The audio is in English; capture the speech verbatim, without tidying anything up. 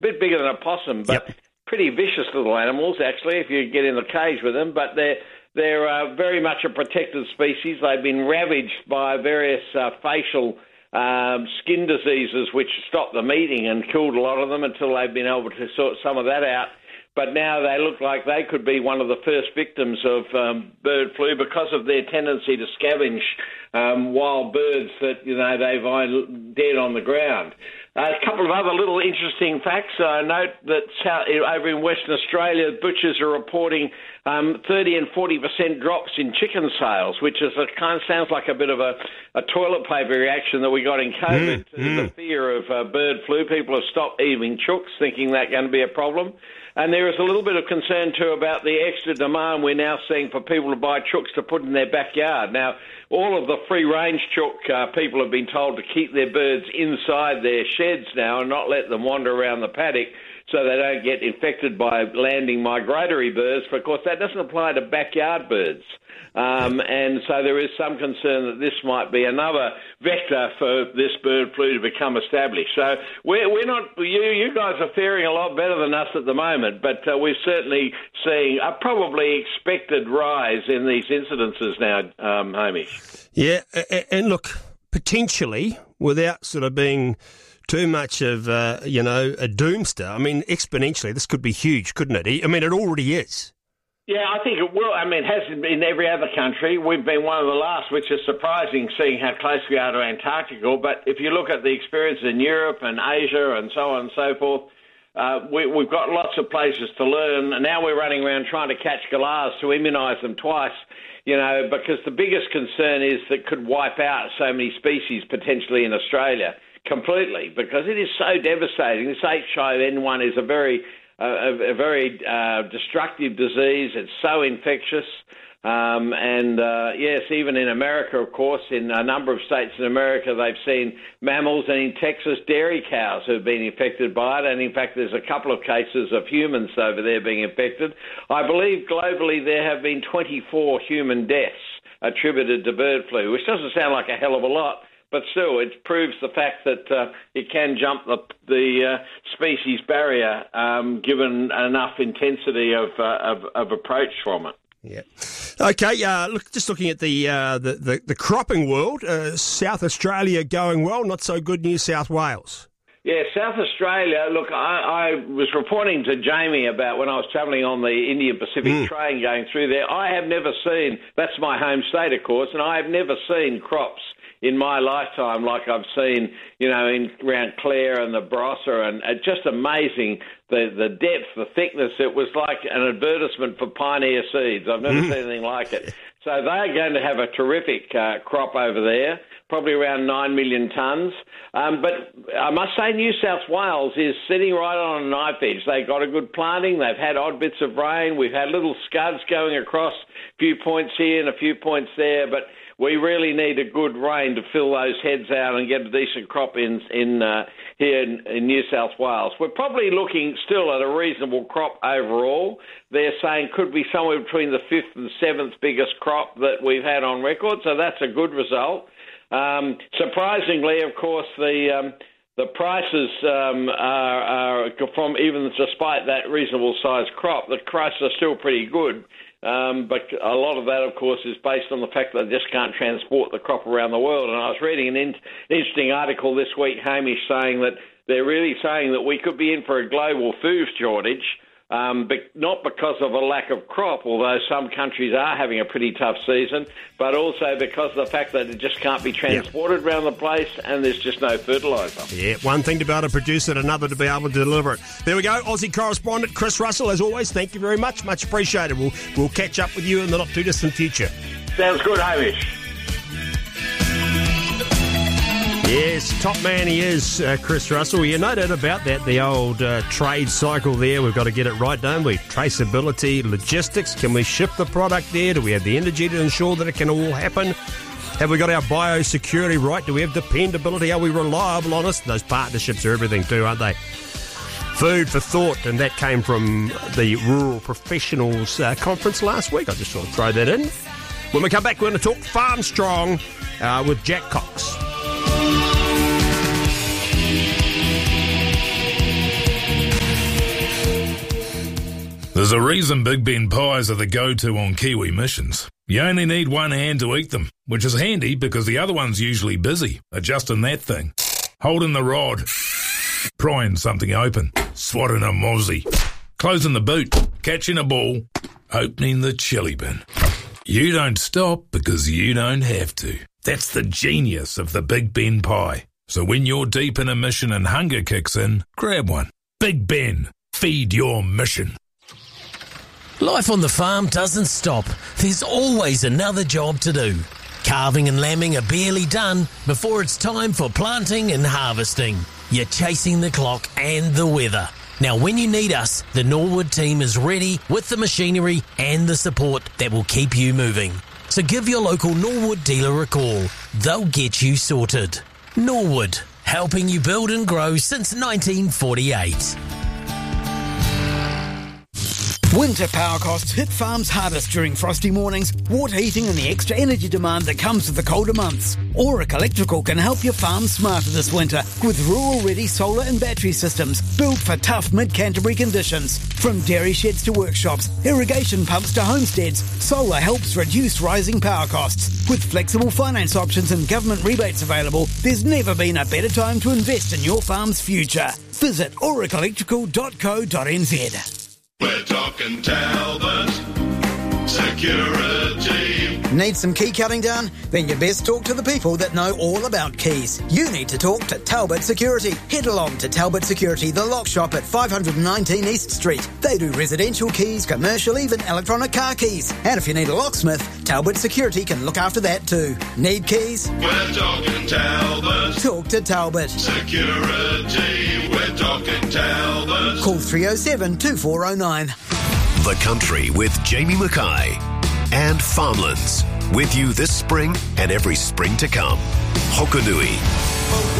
bit bigger than a possum, but Yep. pretty vicious little animals, actually, if you get in the cage with them. But they're, they're uh, very much a protected species. They've been ravaged by various uh, facial um, skin diseases which stopped them eating and killed a lot of them until they've been able to sort some of that out. But now they look like they could be one of the first victims of um, bird flu because of their tendency to scavenge um, wild birds that, you know, they find dead on the ground. Uh, a couple of other little interesting facts. I uh, note that south, over in Western Australia, butchers are reporting um, thirty and forty percent drops in chicken sales, which is a kind of sounds like a bit of a, a toilet paper reaction that we got in COVID Mm, to mm. the fear of uh, bird flu. People have stopped eating chooks, thinking that's going to be a problem. And there is a little bit of concern, too, about the extra demand we're now seeing for people to buy chooks to put in their backyard. Now, all of the free-range chook uh, people have been told to keep their birds inside their sheds now and not let them wander around the paddock so they don't get infected by landing migratory birds. But, of course, that doesn't apply to backyard birds. Um, and so there is some concern that this might be another vector for this bird flu to become established. So we're, we're not, you, you guys are faring a lot better than us at the moment, but uh, we're certainly seeing a probably expected rise in these incidences now, um, Hamish. Yeah, a- and look, potentially, without sort of being too much of, uh, you know, a doomster, I mean, exponentially, this could be huge, couldn't it? I mean, it already is. Yeah, I think it will. I mean, it has in every other country. We've been one of the last, which is surprising, seeing how close we are to Antarctica. But if you look at the experience in Europe and Asia and so on and so forth, uh, we, we've got lots of places to learn. And now we're running around trying to catch galahs to immunise them twice, you know, because the biggest concern is that could wipe out so many species potentially in Australia completely, because it is so devastating. This H five N one is a very... A, a very uh, destructive disease. It's so infectious. Um, and, uh, yes, even in America, of course, in a number of states in America, they've seen mammals, and in Texas, dairy cows have been infected by it. And, in fact, there's a couple of cases of humans over there being infected. I believe globally there have been twenty-four human deaths attributed to bird flu, which doesn't sound like a hell of a lot. But still, it proves the fact that uh, it can jump the, the uh, species barrier um, given enough intensity of, uh, of of approach from it. Yeah. Okay. Uh, look, just looking at the uh, the, the the cropping world, uh, South Australia going well, not so good. New South Wales. Yeah, South Australia, look, I, I was reporting to Jamie about when I was travelling on the Indian Pacific Mm. train going through there. I have never seen, that's my home state, of course, and I have never seen crops in my lifetime like I've seen, you know, in around Clare and the Barossa, and uh, just amazing, the, the depth, the thickness. It was like an advertisement for Pioneer Seeds. I've never Mm. seen anything like it. So they're going to have a terrific uh, crop over there, probably around nine million tonnes. Um, but I must say New South Wales is sitting right on a knife edge. They've got a good planting. They've had odd bits of rain. We've had little scuds going across, a few points here and a few points there, but we really need a good rain to fill those heads out and get a decent crop in in uh, here in, in New South Wales. We're probably looking still at a reasonable crop overall. They're saying could be somewhere between the fifth and seventh biggest crop that we've had on record, so that's a good result. Um, surprisingly, of course, the um, the prices um, are, are from even despite that reasonable sized crop, the prices are still pretty good. Um, but a lot of that, of course, is based on the fact that they just can't transport the crop around the world. And I was reading an in- interesting article this week, Hamish, saying that they're really saying that we could be in for a global food shortage, um, but not because of a lack of crop, although some countries are having a pretty tough season, but also because of the fact that it just can't be transported around the place and there's just no fertiliser. Yeah, one thing to be able to produce it, another to be able to deliver it. There we go. Aussie correspondent Chris Russell, as always, thank you very much. Much appreciated. We'll, we'll catch up with you in the not-too-distant future. Sounds good, Hamish. Yes, top man he is, uh, Chris Russell. You no doubt about that, the old uh, trade cycle there. We've got to get it right, don't we? Traceability, logistics. Can we ship the product there? Do we have the energy to ensure that it can all happen? Have we got our biosecurity right? Do we have dependability? Are we reliable on us? Those partnerships are everything too, aren't they? Food for thought, and that came from the Rural Professionals uh, Conference last week. I just thought I'd throw that in. When we come back, we're going to talk Farm Strong uh, with Jack Cox. There's a reason Big Ben pies are the go-to on Kiwi missions. You only need one hand to eat them, which is handy because the other one's usually busy, adjusting that thing, holding the rod, prying something open, swatting a mozzie, closing the boot, catching a ball, opening the chili bin. You don't stop because you don't have to. That's the genius of the Big Ben pie. So when you're deep in a mission and hunger kicks in, grab one. Big Ben, feed your mission. Life on the farm doesn't stop. There's always another job to do. Calving and lambing are barely done before it's time for planting and harvesting. You're chasing the clock and the weather. Now, when you need us, the Norwood team is ready with the machinery and the support that will keep you moving. So give your local Norwood dealer a call. They'll get you sorted. Norwood, helping you build and grow since nineteen forty-eight. Winter power costs hit farms hardest during frosty mornings, water heating and the extra energy demand that comes with the colder months. Auric Electrical can help your farm smarter this winter with rural-ready solar and battery systems built for tough mid-Canterbury conditions. From dairy sheds to workshops, irrigation pumps to homesteads, solar helps reduce rising power costs. With flexible finance options and government rebates available, there's never been a better time to invest in your farm's future. Visit auric electrical dot co dot n z. We're talking Talbot Security. Need some key cutting done? Then you best talk to the people that know all about keys. You need to talk to Talbot Security. Head along to Talbot Security, the lock shop at five nineteen East Street. They do residential keys, commercial, even electronic car keys. And if you need a locksmith, Talbot Security can look after that too. Need keys? We're talking Talbot. Talk to Talbot Security. We're talking Talbot. Call three oh seven, two four oh nine. The Country with Jamie Mackay and Farmlands. With you this spring and every spring to come. Hokanui.